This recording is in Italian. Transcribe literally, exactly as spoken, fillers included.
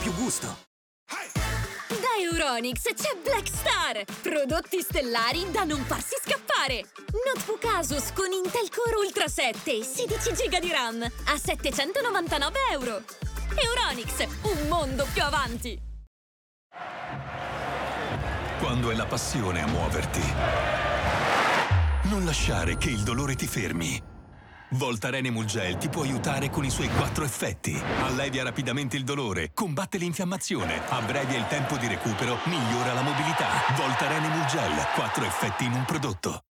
più gusto. Da Euronics c'è Black Star! Prodotti stellari da non farsi scappare! Notebook Asus con Intel Core Ultra sette e sedici giga di RAM a settecentonovantanove euro. Euronics, un mondo più avanti! Quando è la passione a muoverti, non lasciare che il dolore ti fermi. Voltaren Emulgel ti può aiutare con i suoi quattro effetti. Allevia rapidamente il dolore, combatte l'infiammazione, abbrevia il tempo di recupero, migliora la mobilità. Voltaren Emulgel, quattro effetti in un prodotto.